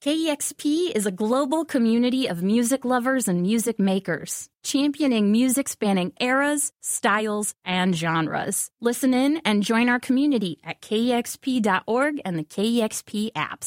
KEXP is a global community of music lovers and music makers, championing music spanning eras, styles, and genres. Listen in and join our community at KEXP.org and the KEXP apps.